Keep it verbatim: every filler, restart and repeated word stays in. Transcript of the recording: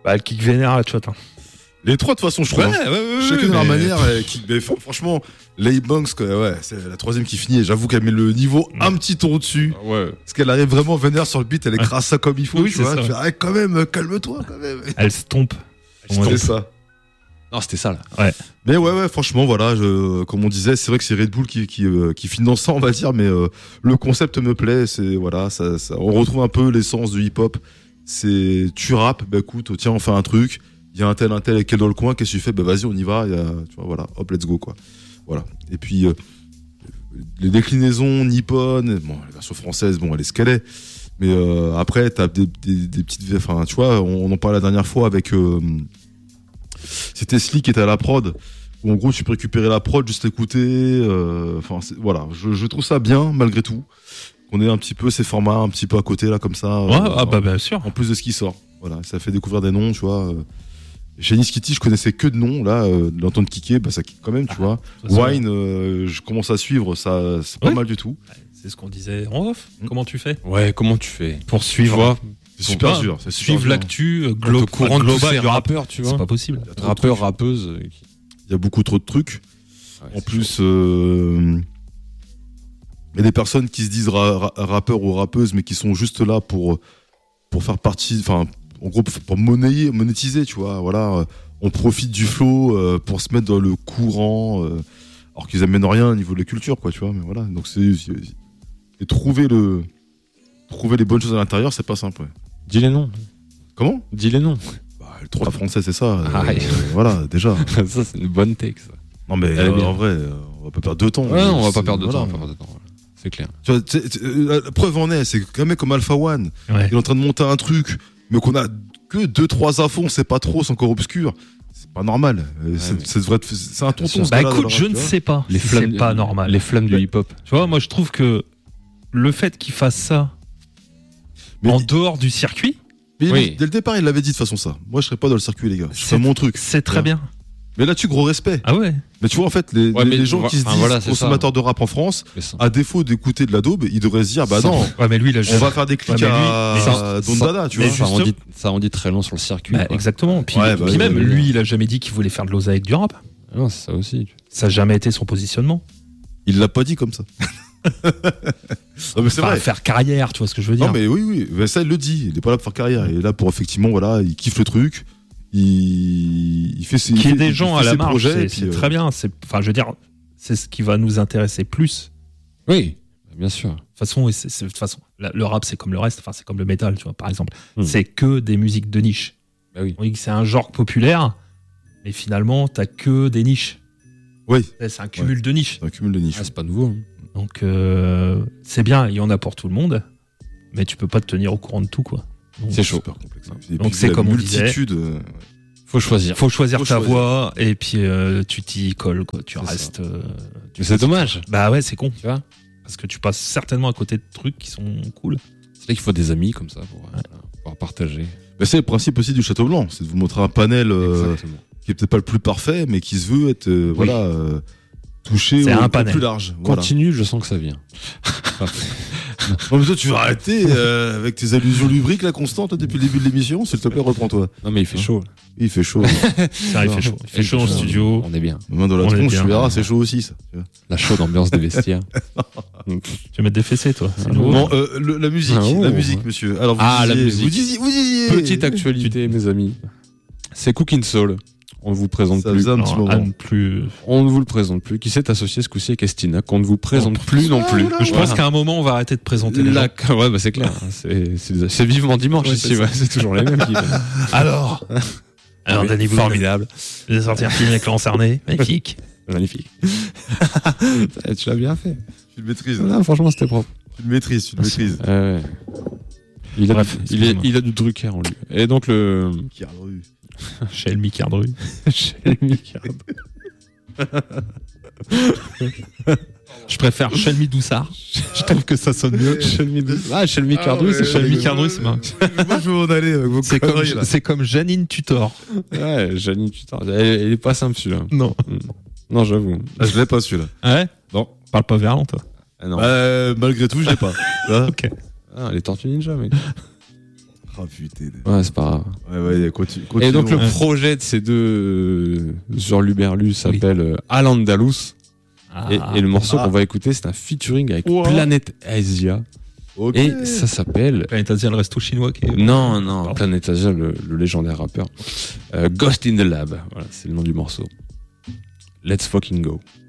Bah, le kick vénère, là, tu vois. Les trois, de toute façon, je trouve. Ouais, ouais, ouais, Chacun ouais, de leur mais... manière. euh, Qui, mais franchement, Lay Banks, quoi, ouais, c'est la troisième qui finit. Et j'avoue qu'elle met le niveau ouais. un petit tour au-dessus. Ouais. Parce qu'elle arrive vraiment vénère sur le beat, elle écrase ouais. ça comme il faut. Oui, tu c'est vois. ça. Tu fais, ah, quand même, calme-toi, quand même. Elle se tombe. C'est ça. Non, c'était ça, là. Ouais. Mais ouais, ouais, franchement, voilà, je, comme on disait, c'est vrai que c'est Red Bull qui, qui, euh, qui finance ça, on va dire, mais euh, le concept me plaît. C'est, voilà, ça, ça, on retrouve un peu l'essence du hip-hop. C'est, tu rappes, bah écoute, tiens, on fait un truc. Il y a un tel, un tel qui est dans le coin, qu'est-ce que tu fais? Bah vas-y, on y va. Y a, tu vois, voilà, hop, let's go, quoi. Voilà. Et puis, euh, les déclinaisons nippones, bon, la version française, bon, elle est ce qu'elle est. Mais euh, après, t'as des, des, des petites, enfin, tu vois, on, on en parlait la dernière fois avec, euh, c'était Slick qui était à la prod. Où en gros, tu peux récupérer la prod, juste l'écouter. Enfin, euh, voilà, je, je trouve ça bien malgré tout. On ait un petit peu ces formats, un petit peu à côté là, comme ça. Ouais, euh, ah bah bien sûr. En plus de ce qui sort. Voilà, ça fait découvrir des noms, tu vois. Euh, Chez Niskitty, je connaissais que de noms, là, euh, de l'entendre kicker, bah ça kick quand même, tu ah, vois. Wine, euh, je commence à suivre, ça, c'est pas ouais. mal du tout. C'est ce qu'on disait en off. Mmh. Comment tu fais? Ouais, comment tu fais? Pour suivre. C'est super dur. C'est suivre l'actu euh, glo- courant global du rappeur, tu vois. C'est pas possible. Rappeur, rappeuse. Il y a beaucoup trop de trucs. Ouais, en plus, euh, il y a des personnes qui se disent ra- ra- rappeurs ou rappeuses, mais qui sont juste là pour, pour faire partie, enfin, en gros, pour monnayer, monétiser, tu vois. Voilà, on profite du flow euh, pour se mettre dans le courant, euh, alors qu'ils amènent rien au niveau de la culture, quoi, tu vois. Mais voilà, donc c'est, c'est et trouver le, trouver les bonnes choses à l'intérieur, c'est pas simple. Ouais. Dis les noms. Comment? Dis les noms. Bah, le trois français, c'est ça. Ah, euh, voilà, déjà. Ça, c'est une bonne take, ça. Non, mais euh, en vrai, euh, on va pas perdre de temps. Ouais, on va pas perdre de voilà. temps. On va pas perdre de temps. Voilà. C'est clair. Tu vois, t'sais, t'sais, la preuve en est, c'est qu'un mec comme Alpha One, ouais. il est en train de monter un truc, mais qu'on a que deux trois à fond, c'est pas trop, c'est encore obscur. C'est pas normal. Ouais, c'est, mais... c'est, vrai, c'est un tonton. Bah écoute, je ne sais pas. Les si flammes, c'est pas normal. Les flammes du hip-hop. Tu vois, moi je trouve que le fait qu'il fasse ça mais en il... dehors du circuit. Mais oui. Dès le départ, il l'avait dit de toute façon ça. Moi, je serais pas dans le circuit, les gars. C'est mon truc. C'est très bien. Mais là-dessus, gros respect. Ah ouais. Mais tu vois, en fait, les, ouais, les, les gens qui se disent voilà, consommateurs ça. de rap en France, à défaut d'écouter de la daube, ils devraient se dire, bah non, ouais, mais lui, il a on va faire des clics ouais, à, à Don Dada, tu vois. Ça en, dit, ça en dit très long sur le circuit. Bah, exactement. Puis, ouais, bah, puis même, ouais, lui, il a jamais dit qu'il voulait faire de l'oseille avec du rap. Non, c'est ça aussi. Ça n'a jamais été son positionnement. Il l'a pas dit comme ça. Non, mais c'est enfin, vrai. Faire carrière, tu vois ce que je veux dire. Non, mais oui, oui. Mais ça, il le dit. Il est pas là pour faire carrière. Il est là pour effectivement, voilà, il kiffe le truc. Il, il fait ses. Qu'il y ait des gens à la marge, projets, c'est, puis, c'est euh... très bien. C'est, enfin, je veux dire, c'est ce qui va nous intéresser plus. Oui, bien sûr. De toute façon, c'est, c'est, de toute façon, le rap, c'est comme le reste. Enfin, c'est comme le métal, tu vois, par exemple. Mmh. C'est que des musiques de niche. Bah oui. On dit que c'est un genre populaire, mais finalement, t'as que des niches. Oui. C'est un cumul ouais. de niches. C'est un cumul de niches. Ah, c'est pas nouveau. Hein. Donc, euh, c'est bien, il y en a pour tout le monde, mais tu peux pas te tenir au courant de tout, quoi. Donc, c'est chaud. Super complexe. Et donc, c'est comme multitude. On disait, euh... Faut choisir. Faut choisir Faut ta choisir. voix, et puis euh, tu t'y colles, quoi. Tu c'est restes. Euh, tu c'est dommage. Bah ouais, c'est con. Tu vois, parce que tu passes certainement à côté de trucs qui sont cool. C'est là qu'il faut des amis comme ça pour ouais. euh, pouvoir partager. Bah, c'est le principe aussi du Château Blanc, c'est de vous montrer un panel euh, qui est peut-être pas le plus parfait, mais qui se veut être euh, oui. voilà euh, touché c'est au, un au panel plus large. Voilà. Continue, je sens que ça vient. Non, mais toi, tu vas arrêter euh, avec tes allusions lubriques là constantes depuis le début de l'émission, s'il te plaît, reprends-toi. Non, mais il fait chaud. Il fait chaud. Ça, il fait chaud. Il fait chaud en studio. On est bien. Main dans la tronche, tu verras, c'est chaud aussi, ça. La chaude ambiance des vestiaires. Tu veux mettre des fessées, toi. C'est nouveau. Non, euh, le, la musique, ah, oh, la musique, ouais. monsieur. Alors, vous ah, disiez, la musique. Vous disiez, vous disiez. Petite actualité, mes amis. C'est Cooking Soul. On ne vous présente ça plus. Un petit moment. plus. On ne vous le présente plus. Qui s'est associé ce coup-ci avec Estina, qu'on ne vous présente oh, plus non plus. Je pense qu'à un moment, on va arrêter de présenter les La... gens. Ouais, bah c'est clair. C'est, c'est, c'est vivement dimanche ouais, ici. C'est, ouais. C'est toujours les mêmes qui. Alors. Alors, Danny Boone. Formidable. J'ai sorti un film avec Laurent Cerné. Magnifique. Magnifique. Tu l'as bien fait. Tu le maîtrises. Non, franchement, c'était propre. Tu le maîtrises, tu le maîtrises. Euh, il, a, Bref, il, est, il a du Drucker en lui. Et donc le. Cardru. Shelmy Cardru. Shelmy Cardru. Je préfère Shelmy Doussard. Je trouve que ça sonne mieux. Shelmy Doussard. Ah, Shelmy Cardru, ah, ouais, c'est Shelmy Cardru, c'est marrant. Moi, je veux en aller avec vos c'est comme, c'est comme Janine Tutor. Ouais, Janine Tutor. Elle, elle est pas simple, celui-là. Non. Non, j'avoue. Ah, je l'ai pas, celui-là. Ah ouais? Non. Parle pas verlan, toi. Ah, non. Euh, malgré tout, je l'ai pas. Ok. Ah, les Tortues Ninja, mec. Ah putain. Ouais, c'est pas grave. Ouais, ouais, continue, continue. Et donc le Ouais. projet de ces deux Hurluberlus s'appelle oui. Al-Andalus. Ah. Et, et le morceau Ah. qu'on va écouter, c'est un featuring avec Wow. Planet Asia. Okay. Et ça s'appelle... Planet Asia, le resto chinois qui est... Non, non, Pardon. Planet Asia, le, le légendaire rappeur. Euh, Ghost in the Lab, voilà, c'est le nom du morceau. Let's fucking go.